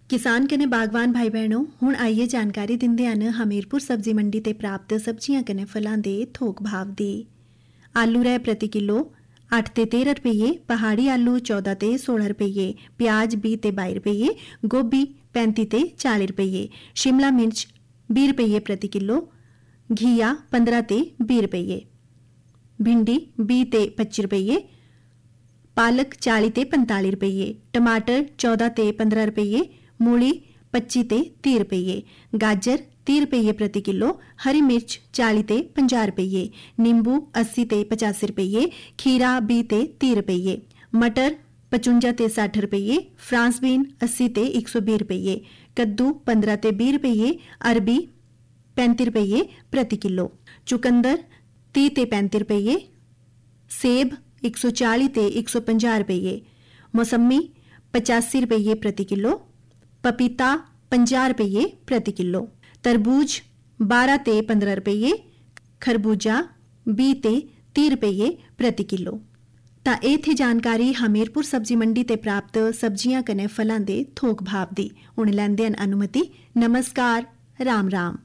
किसान कने बागवान भाई बहनों हुण आइए जानकारी दिंदे हन हमीरपुर सब्जी मंडी ते प्राप्त सब्जियां कने फलां दे थोक भाव दी। आलू रै प्रति किलो 8 ते 13 रुपये, पहाड़ी आलू 14 ते 16 रुपये, प्याज 20 ते 22 रुपये, गोभी 35 ते 40 रुपये, शिमला मिर्च 20 रुपये प्रति किलो, घिया 15 ते 20 रुपये, भिंडी 20 ते 25 रुपये, पालक 40 ते 45 रुपये, टमाटर 14 ते 15 रुपये, मूली 25 ते 30 रुपये, गाजर 30 रुपये प्रति किलो, हरी मिर्च 40 ते 50 रुपये, नींबू 80 ते 85 रुपये, खीरा 20 ते 30 रुपये, मटर 55 ते 60 रुपये, फ्रांस बीन 80 ते 120 रुपये, कद्दू 15 ते 20 रुपये, अरबी 35 रुपये प्रति किलो, चुकंदर 30 ते 35 रुपये, सेब 140 ते 150 रुपये, मौसमी 85 रुपये प्रति किलो, पपीता 50 रुपये प्रति किलो, तरबूज 12 ते 15 रुपये, खरबूजा 20 ते 30 रुपये प्रति किलो। ता ए थी जानकारी हमीरपुर सब्जी मंडी ते प्राप्त सब्जियां कने फलां दे थोक भाव दी। हुण लैंदे हन अनुमति। नमस्कार, राम राम।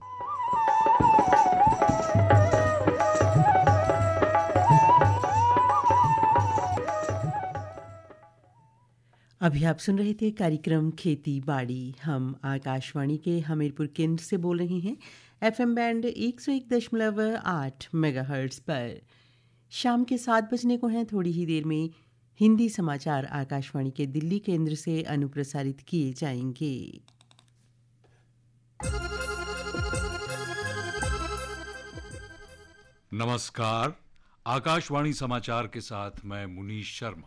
अभी आप सुन रहे थे कार्यक्रम खेती बाड़ी। हम आकाशवाणी के हमीरपुर केंद्र से बोल रहे हैं FM बैंड 101.8 मेगाहर्ट्ज़ पर। शाम के 7 बजने को हैं। थोड़ी ही देर में हिंदी समाचार आकाशवाणी के दिल्ली केंद्र से अनुप्रसारित किए जाएंगे। नमस्कार, आकाशवाणी समाचार के साथ मैं मुनीश शर्मा।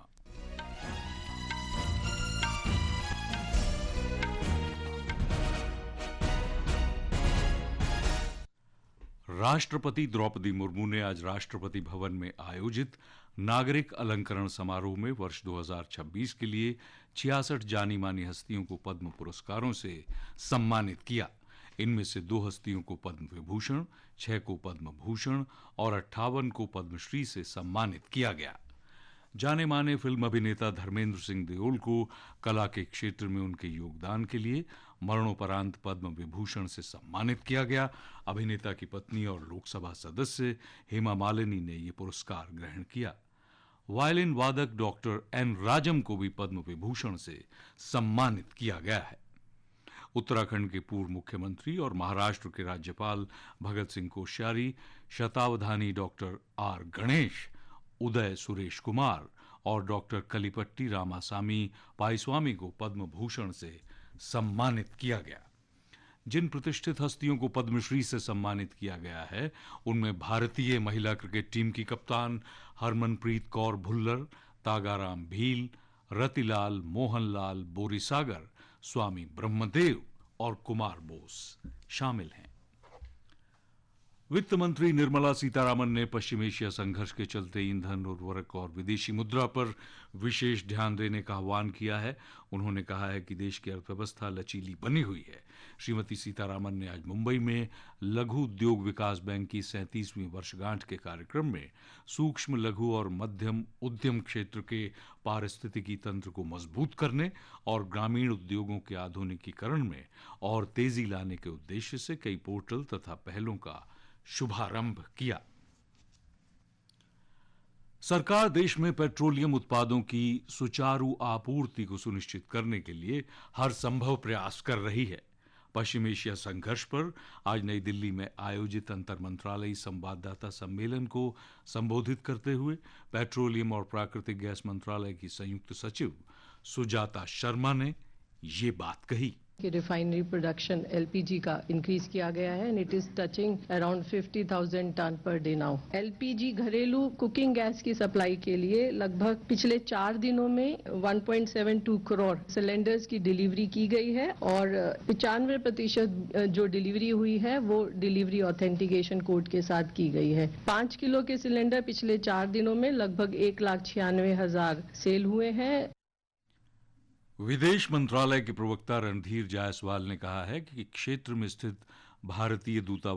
राष्ट्रपति द्रौपदी मुर्मू ने आज राष्ट्रपति भवन में आयोजित नागरिक अलंकरण समारोह में वर्ष 2026 के लिए 66 जानी मानी हस्तियों को पद्म पुरस्कारों से सम्मानित किया। इनमें से 2 हस्तियों को पद्म विभूषण, 6 को पद्म भूषण और 58 को पद्मश्री से सम्मानित किया गया। जाने माने फिल्म अभिनेता धर्मेंद्र सिंह देओल को कला के क्षेत्र में उनके योगदान के लिए मरणोपरांत पद्म विभूषण से सम्मानित किया गया। अभिनेता की पत्नी और लोकसभा सदस्य हेमा मालिनी ने ये पुरस्कार ग्रहण किया। वायलिन वादक डॉक्टर एन राजम को भी पद्म विभूषण से सम्मानित किया गया है। उत्तराखंड के पूर्व मुख्यमंत्री और महाराष्ट्र के राज्यपाल भगत सिंह कोश्यारी, शतावधानी डॉक्टर आर गणेश, उदय सुरेश कुमार और डॉक्टर कलिपट्टी रामासामी पाईस्वामी को पद्म भूषण से सम्मानित किया गया। जिन प्रतिष्ठित हस्तियों को पद्मश्री से सम्मानित किया गया है उनमें भारतीय महिला क्रिकेट टीम की कप्तान हरमनप्रीत कौर भुल्लर, तागाराम भील, रतिलाल मोहनलाल बोरीसागर, स्वामी ब्रह्मदेव और कुमार बोस शामिल हैं। वित्त मंत्री निर्मला सीतारामन ने पश्चिम एशिया संघर्ष के चलते ईंधन, उर्वरक और विदेशी मुद्रा पर विशेष ध्यान देने का आह्वान किया है। उन्होंने कहा है कि देश की अर्थव्यवस्था लचीली बनी हुई है। श्रीमती सीतारामन ने आज मुंबई में लघु उद्योग विकास बैंक की 37वीं वर्षगांठ के कार्यक्रम में सूक्ष्म, लघु और मध्यम उद्यम क्षेत्र के पारिस्थितिकी तंत्र को मजबूत करने और ग्रामीण उद्योगों के आधुनिकीकरण में और तेजी लाने के उद्देश्य से कई पोर्टल तथा पहलों का शुभारंभ किया। सरकार देश में पेट्रोलियम उत्पादों की सुचारू आपूर्ति को सुनिश्चित करने के लिए हर संभव प्रयास कर रही है। पश्चिम एशिया संघर्ष पर आज नई दिल्ली में आयोजित अंतर मंत्रालयी संवाददाता सम्मेलन को संबोधित करते हुए पेट्रोलियम और प्राकृतिक गैस मंत्रालय की संयुक्त सचिव सुजाता शर्मा ने ये बात कही कि रिफाइनरी प्रोडक्शन एलपीजी का इंक्रीज किया गया है and it is touching around 50,000 ton per day now. LPG घरेलू कुकिंग गैस की सप्लाई के लिए लगभग पिछले 4 दिनों में 1.72 करोड़ सिलेंडर्स की डिलीवरी की गई है और 95% जो डिलीवरी हुई है वो डिलीवरी ऑथेंटिकेशन कोड के साथ की गई है। 5 किलो के सिलेंडर पिछले 4 दिनों में लगभग 1,96,000 सेल हुए हैं। विदेश मंत्रालय के प्रवक्ता रणधीर जायसवाल ने कहा है कि क्षेत्र में स्थित भारतीय दूतावास